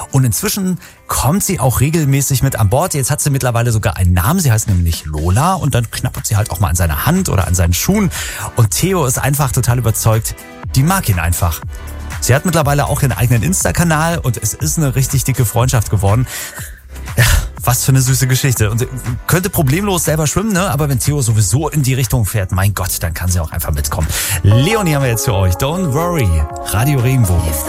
Und inzwischen kommt sie auch regelmäßig mit an Bord. Jetzt hat sie mittlerweile sogar einen Namen. Sie heißt nämlich Lola und dann knappert sie halt auch mal an seiner Hand oder an seinen Schuhen. Und Theo ist einfach total überzeugt, die mag ihn einfach. Sie hat mittlerweile auch ihren eigenen Insta-Kanal und es ist eine richtig dicke Freundschaft geworden. Ja, was für eine süße Geschichte. Und könnte problemlos selber schwimmen, ne? Aber wenn Theo sowieso in die Richtung fährt, mein Gott, dann kann sie auch einfach mitkommen. Leonie haben wir jetzt für euch. Don't worry. Radio Regenbogen.